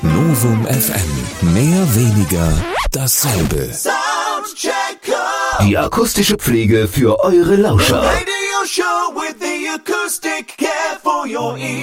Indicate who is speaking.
Speaker 1: Novum FM. Mehr, weniger, dasselbe.
Speaker 2: Die akustische Pflege für eure Lauscher.
Speaker 3: Radio show with the acoustic care for your ears.